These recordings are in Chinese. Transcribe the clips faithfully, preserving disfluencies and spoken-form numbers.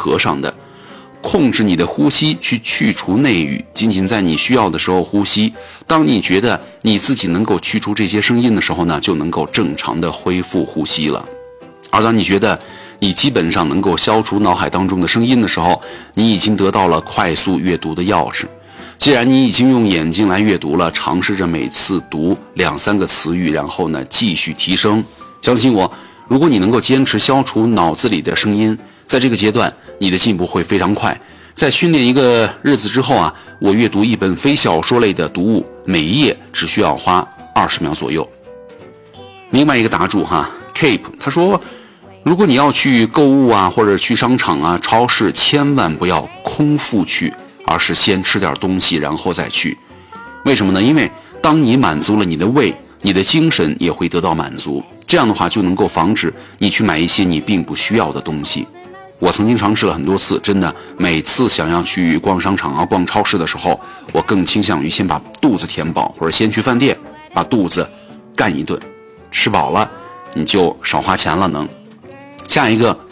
合上的。控制你的呼吸去去除内语，仅仅在你需要的时候呼吸。当你觉得你自己能够去除这些声音的时候呢，就能够正常的恢复呼吸了。而当你觉得你基本上能够消除脑海当中的声音的时候，你已经得到了快速阅读的钥匙。既然你已经用眼睛来阅读了，尝试着每次读两三个词语，然后呢继续提升。相信我，如果你能够坚持消除脑子里的声音，在这个阶段你的进步会非常快。在训练一个日子之后啊，我阅读一本非小说类的读物，每一页只需要花二十秒左右。另外一个答主哈 Cape 他说，如果你要去购物啊，或者去商场啊、超市，千万不要空腹去，而是先吃点东西然后再去。为什么呢？因为当你满足了你的胃，你的精神也会得到满足，这样的话就能够防止你去买一些你并不需要的东西。我曾经尝试了很多次，真的每次想要去逛商场啊、逛超市的时候，我更倾向于先把肚子填饱，或者先去饭店把肚子干一顿，吃饱了你就少花钱了能。下一个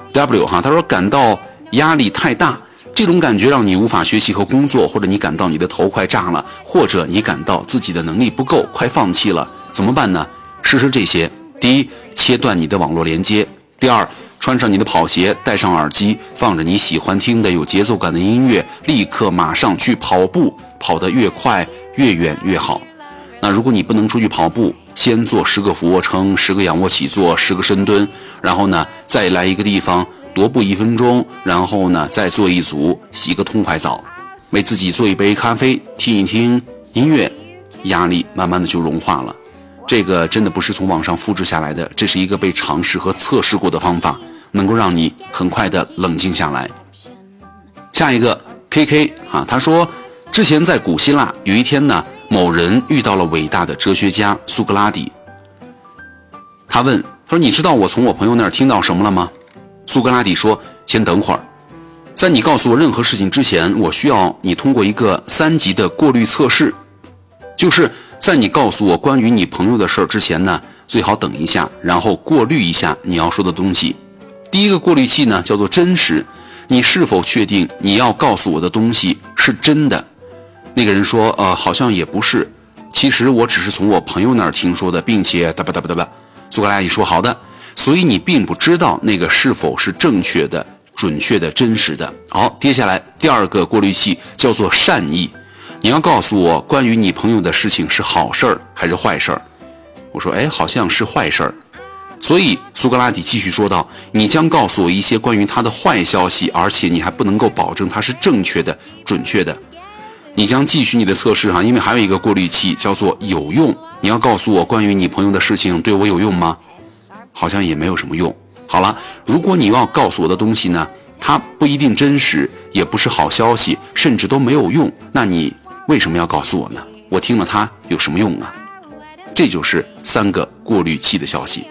W 哈，他说感到压力太大，这种感觉让你无法学习和工作，或者你感到你的头快炸了，或者你感到自己的能力不够，快放弃了，怎么办呢？试试这些。第一，切断你的网络连接。第二，穿上你的跑鞋，戴上耳机，放着你喜欢听的有节奏感的音乐，立刻马上去跑步，跑得越快越远越好。那如果你不能出去跑步，先做十个俯卧撑，十个仰卧起坐，十个深蹲，然后呢再来一个地方踱步一分钟，然后呢再做一组，洗个痛快澡，为自己做一杯咖啡，听一听音乐，压力慢慢的就融化了。这个真的不是从网上复制下来的，这是一个被尝试和测试过的方法，能够让你很快的冷静下来。下一个 K K 啊，他说之前在古希腊有一天呢，某人遇到了伟大的哲学家苏格拉底。他问，他说你知道我从我朋友那儿听到什么了吗？苏格拉底说，先等会儿，在你告诉我任何事情之前，我需要你通过一个三级的过滤测试，就是在你告诉我关于你朋友的事儿之前呢，最好等一下，然后过滤一下你要说的东西。第一个过滤器呢叫做真实，你是否确定你要告诉我的东西是真的？那个人说呃，好像也不是，其实我只是从我朋友那儿听说的，并且哒吧哒吧哒吧。苏格拉底说，好的，所以你并不知道那个是否是正确的、准确的、真实的。好，接下来第二个过滤器叫做善意，你要告诉我关于你朋友的事情是好事儿还是坏事儿。我说哎，好像是坏事儿。所以苏格拉底继续说道，你将告诉我一些关于他的坏消息，而且你还不能够保证它是正确的、准确的。你将继续你的测试哈，因为还有一个过滤器叫做有用，你要告诉我关于你朋友的事情对我有用吗？好像也没有什么用。好了，如果你要告诉我的东西呢，它不一定真实，也不是好消息，甚至都没有用，那你为什么要告诉我呢？我听了它有什么用啊？这就是三个过滤器的消息。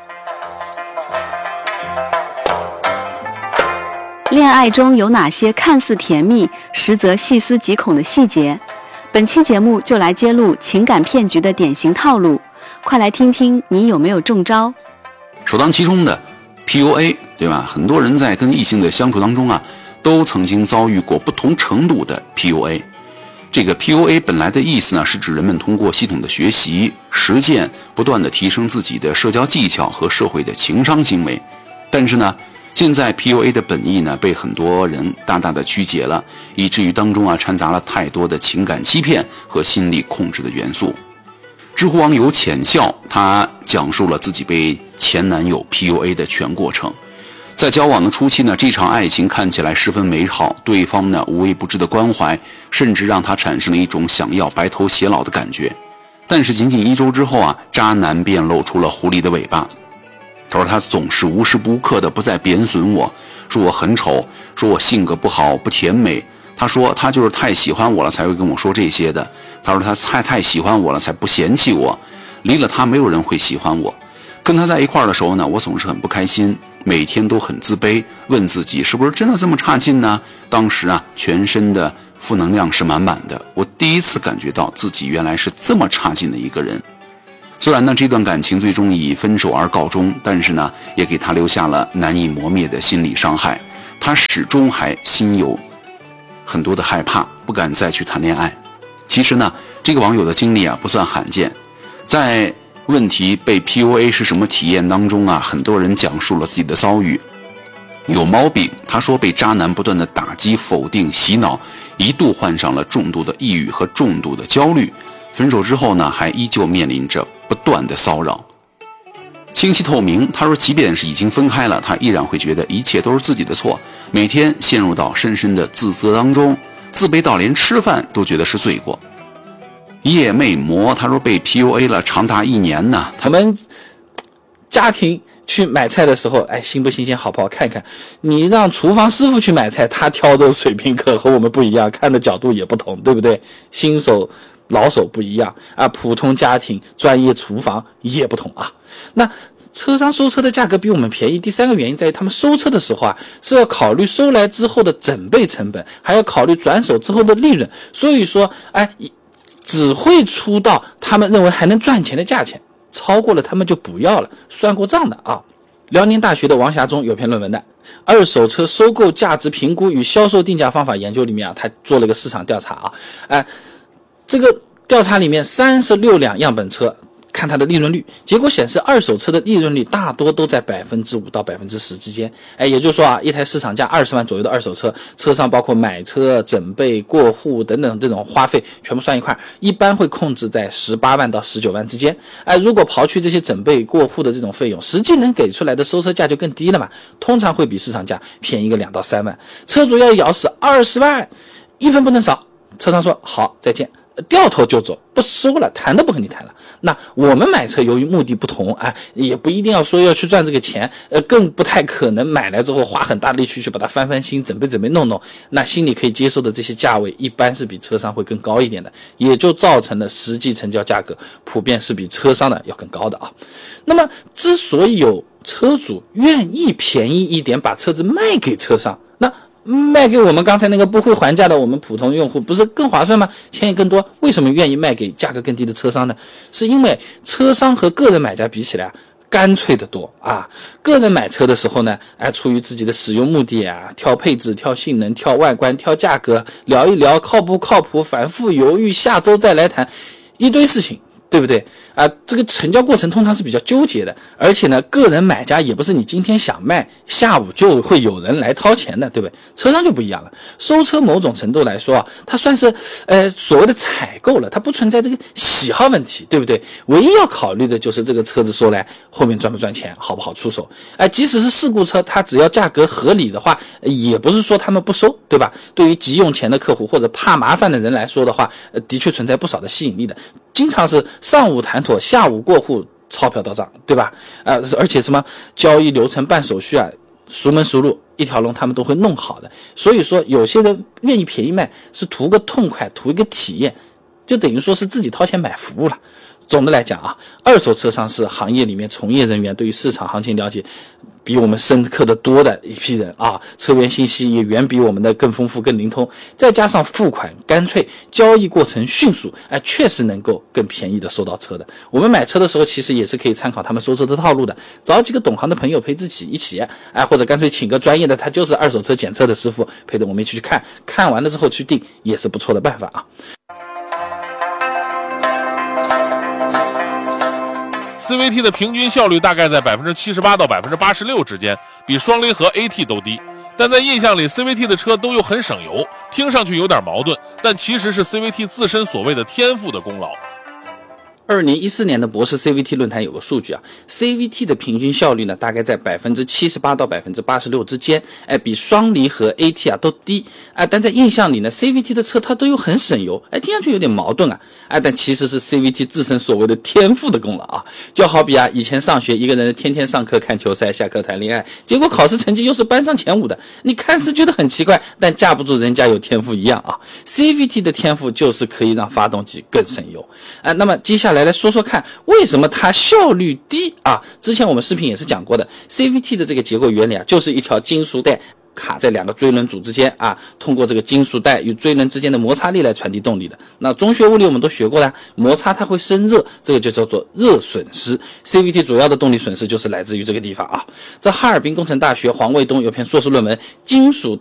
恋爱中有哪些看似甜蜜，实则细思极恐的细节？本期节目就来揭露情感骗局的典型套路，快来听听你有没有中招。 首当其冲的 P U A， 对吧？很多人在跟异性的相处当中啊，都曾经遭遇过不同程度的 P U A。这个 P U A 本来的意思呢，是指人们通过系统的学习、实践，不断的提升自己的社交技巧和社会的情商行为。但是呢，现在 P U A 的本意呢，被很多人大大的曲解了，以至于当中啊掺杂了太多的情感欺骗和心理控制的元素。知乎网友浅笑，他讲述了自己被前男友 P U A 的全过程。在交往的初期呢，这场爱情看起来十分美好，对方呢无微不至的关怀，甚至让他产生了一种想要白头偕老的感觉。但是仅仅一周之后啊，渣男便露出了狐狸的尾巴。他说他总是无时无刻的不再贬损我，说我很丑，说我性格不好不甜美。他说他就是太喜欢我了才会跟我说这些的。他说他太太喜欢我了才不嫌弃我，离了他没有人会喜欢我。跟他在一块儿的时候呢，我总是很不开心，每天都很自卑，问自己是不是真的这么差劲呢？当时啊，全身的负能量是满满的，我第一次感觉到自己原来是这么差劲的一个人。虽然呢，这段感情最终以分手而告终，但是呢，也给他留下了难以磨灭的心理伤害。 他始终还心有很多的害怕，不敢再去谈恋爱。其实呢，这个网友的经历啊不算罕见，在问题被 P U A 是什么体验当中啊，很多人讲述了自己的遭遇。有毛病，他说被渣男不断的打击、否定、洗脑，一度患上了重度的抑郁和重度的焦虑。分手之后呢，还依旧面临着不断的骚扰。清晰透明，他说即便是已经分开了，他依然会觉得一切都是自己的错，每天陷入到深深的自责当中，自卑到连吃饭都觉得是罪过。夜魅魔，他说被 P U A 了长达一年呢。 他们家庭去买菜的时候，哎，新不新鲜，好不好看看。你让厨房师傅去买菜，他挑的水平可和我们不一样，看的角度也不同，对不对？新手老手不一样啊，普通家庭专业厨房也不同啊。那车商收车的价格比我们便宜，第三个原因在于他们收车的时候啊，是要考虑收来之后的整备成本，还要考虑转手之后的利润，所以说哎，只会出到他们认为还能赚钱的价钱，超过了他们就不要了，算过账的啊。辽宁大学的王霞中有篇论文的二手车收购价值评估与销售定价方法研究里面啊，他做了一个市场调查啊，哎，这个调查里面三十六辆样本车，看它的利润率，结果显示二手车的利润率大多都在百分之五到百分之十之间。哎，也就是说啊，一台市场价二十万左右的二手车，车上包括买车、整备、过户等等这种花费全部算一块，一般会控制在十八万到十九万之间。哎，如果刨去这些整备过户的这种费用，实际能给出来的收车价就更低了嘛，通常会比市场价便宜个两到三万。车主要咬死二十万，一分不能少。车商说好，再见。掉头就走，不收了，谈都不跟你谈了。那我们买车由于目的不同，哎，也不一定要说要去赚这个钱，呃，更不太可能买来之后花很大力气去把它翻翻新，准备准备弄弄。那心里可以接受的这些价位，一般是比车商会更高一点的，也就造成了实际成交价格普遍是比车商的要更高的啊。那么，之所以有车主愿意便宜一点把车子卖给车商，那卖给我们刚才那个不会还价的我们普通用户不是更划算吗？钱也更多，为什么愿意卖给价格更低的车商呢？是因为车商和个人买家比起来干脆的多啊。个人买车的时候呢，哎，出于自己的使用目的啊，挑配置、挑性能、挑外观、挑价格，聊一聊靠不靠谱，反复犹豫，下周再来谈，一堆事情。对不对啊？这个成交过程通常是比较纠结的，而且呢，个人买家也不是你今天想卖，下午就会有人来掏钱的，对不对？车商就不一样了，收车某种程度来说啊，它算是呃所谓的采购了，它不存在这个喜好问题，对不对？唯一要考虑的就是这个车子收来后面赚不赚钱，好不好出手。哎、呃，即使是事故车，它只要价格合理的话，也不是说他们不收，对吧？对于急用钱的客户或者怕麻烦的人来说的话，呃，的确存在不少的吸引力的。经常是上午谈妥，下午过户，钞票到账，对吧？呃，而且什么交易流程、办手续啊，熟门熟路，一条龙他们都会弄好的。所以说，有些人愿意便宜卖，是图个痛快，图一个体验，就等于说是自己掏钱买服务了。总的来讲啊，二手车商是行业里面从业人员对于市场行情了解比我们深刻的多的一批人啊，车源信息也远比我们的更丰富更灵通，再加上付款干脆，交易过程迅速，哎，确实能够更便宜的收到车的。我们买车的时候其实也是可以参考他们收车的套路的，找几个懂行的朋友陪自己一起，哎，或者干脆请个专业的，他就是二手车检测的师傅陪着我们一起去看，看完了之后去定也是不错的办法啊。 C V T 的平均效率大概在 百分之七十八 到 百分之八十六 之间，比双离合 A T 都低。但在印象里 C V T 的车都又很省油，听上去有点矛盾，但其实是 C V T 自身所谓的天赋的功劳。 二零一四年的博士 C V T 论坛有个数据啊 ，C V T 的平均效率呢，大概在 百分之七十八 到 百分之八十六 之间，哎，比双离合 A T 啊都低，哎，但在印象里呢 ，C V T 的车它都有很省油，哎，听上去有点矛盾啊，哎，但其实是 C V T 自身所谓的天赋的功劳啊，就好比啊，以前上学一个人天天上课看球赛，下课谈恋爱，结果考试成绩又是班上前五的，你看似觉得很奇怪，但架不住人家有天赋一样啊 ，C V T 的天赋就是可以让发动机更省油，哎，那么接下来来来说说看，为什么它效率低啊？之前我们视频也是讲过的 ，C V T 的这个结构原理啊，就是一条金属带卡在两个追轮组之间啊，通过这个金属带与追轮之间的摩擦力来传递动力的。那中学物理我们都学过了，摩擦它会生热，这个就叫做热损失。C V T 主要的动力损失就是来自于这个地方啊。这哈尔滨工程大学黄卫东有篇硕士论文《金属